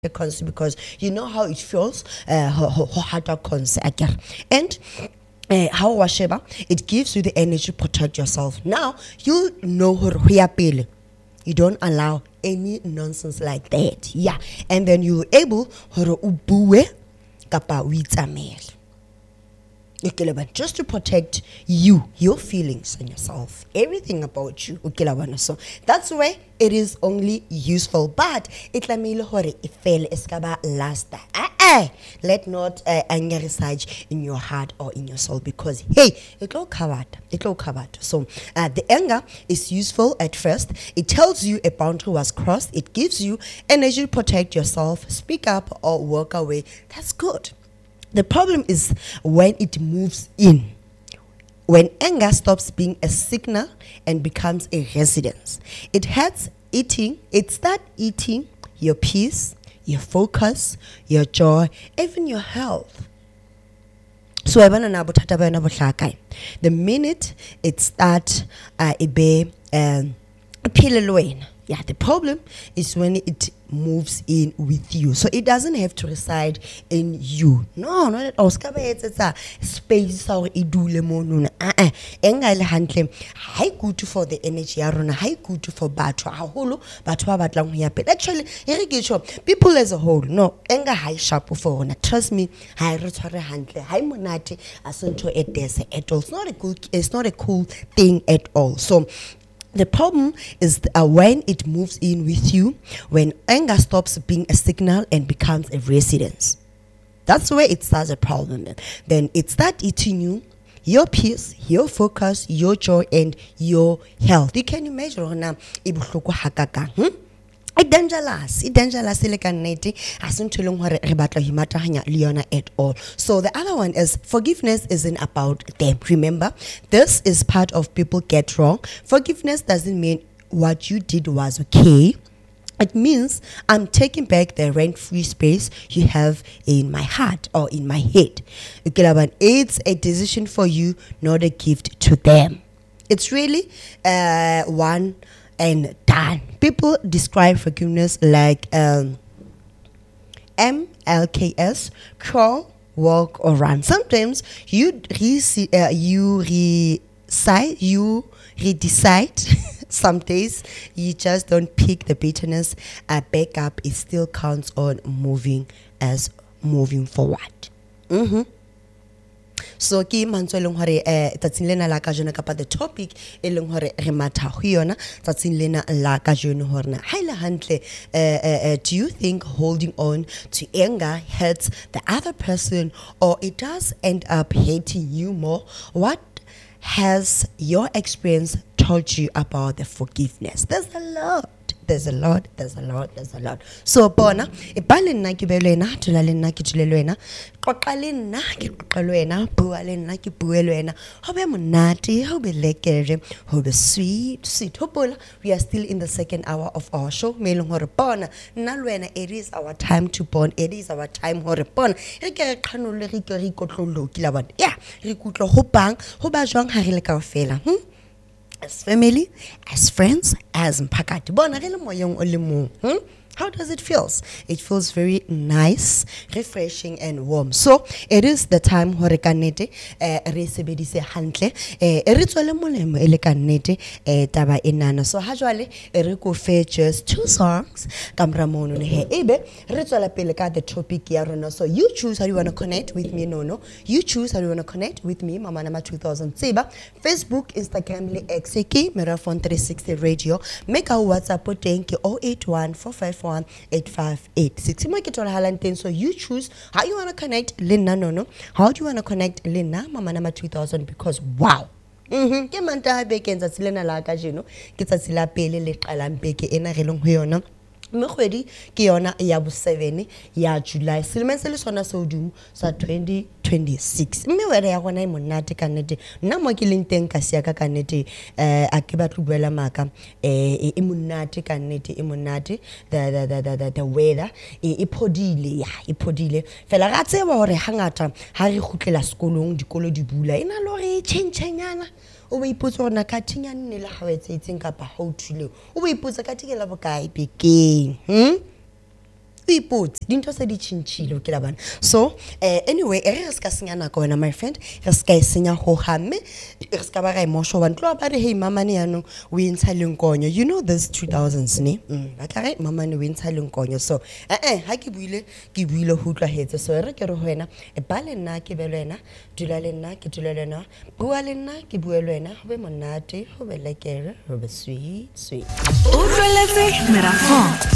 because you know how it feels. And how washeba, it gives you the energy to protect yourself. Now you know you don't allow any nonsense like that. Yeah. And then you're able to kapa uitamele. Just to protect you, your feelings and yourself, everything about you. So that's why it is only useful. But it fail last. Let not anger reside in your heart or in your soul, because hey, it all covered. So the anger is useful at first. It tells you a boundary was crossed. It gives you energy to protect yourself, speak up or walk away. That's good. The problem is when it moves in. When anger stops being a signal and becomes a residence. It starts eating your peace, your focus, your joy, even your health. So the minute it starts yeah, the problem is when it moves in with you. So it doesn't have to reside in you. No, not at all. It's a space or idule monuna. Hi good for the energy. Hi good for batwa. Actually, people as a whole, no, anger high sharp for trust me, high retore handle, high monati asunto at all. It's not a cool thing at all. So the problem is when it moves in with you, when anger stops being a signal and becomes a residence. That's where it starts a problem. Then it starts eating you, your peace, your focus, your joy, and your health. You can imagine now, dangerous at all. So the other one is forgiveness isn't about them. Remember, this is part of people get wrong. Forgiveness doesn't mean what you did was okay. It means I'm taking back the rent-free space you have in my heart or in my head. It's a decision for you, not a gift to them. It's really one and done. People describe forgiveness like MLKS, crawl, walk, or run. Sometimes you redecide. Some days you just don't pick the bitterness back up. It still counts on moving forward. So ke mantswe leng hore tsatsing lena la ka jona kapa the topic e leng hore re matha ho yona tsatsing lena la ka jona hore na haile hantle do you think holding on to anger hurts the other person, or it does end up hating you more? What has your experience told you about the forgiveness? There's a lot. So bona e bale nna ke bele na tula le nna ke tule le wena qoqa le nna ke qoqa le wena bua le nna ke bue le wena ho be monate ho be lekere ho be sweet hopola we are still in the second hour of our show me leng hore bona nna le wena it is our time to bond, it is our time hore bona re ke re qhanole re ke re ikotlolo ke la bona yeah re kutlo ho bang ho ba jwang ha re le kaofela as family, as friends, as mpakati. How does it feel? It feels very nice, refreshing, and warm. So it is the time hore kanete re sebedise hantle re tswele molemo ele kanete taba enana. So ha jwale re go fe just 2 songs kamra mono ne he ebe re tswela pele ka the topic ya rona. So you choose how you want to connect with me. No, you choose how you want to connect with me. Mama Nama 2000 Seba, Facebook, Instagram le XK Meraphone 360 Radio. Make our WhatsApp thank you 081 451 8586. So you choose how you want to connect Lina no. How do you want to connect Lina Mama Nama 2000? Because wow. Ke manta bekenza tsilena la ka jeno ke tsatsila pele le qalambeke ena re leng ho yona mekgwedi ke yona ya bo 7 ya July selemo se le sona se hodimo sa 2026 mme wena ya gona e monate ka nnete nna mo ke leng teng ka sia ka nnete a ke ba tlubuela maka e monate ka nnete e monate the weather e phodile ya e phodile fela ga tseba hore hangata ha re khutlela sekolong dikolo di bula ena lo re tshentshanyana o ba ipotsa hore na ka thinyane ne le ha o etseng kapa ha o thule o ba ipotsa ka tikela bokae bekeng ipotse dintho se di tšhintšhile ke la bana so anyway re ska senya nako wena my friend re ska senya ho hamme re ska ba ga emosho ba ntlo ba re hey mama ne yanong o intsha lenkonyo you know this 2000s ne ba tla re mama ne o intsha lenkonyo so ha ke buile ho utlwahetse so re ke re ho wena e ba le nna ke be le wena dula le nna ke dula le wena bua le nna ke bue le wena ho be monate ho be lekere ho be sweet Utlweletse Merafong.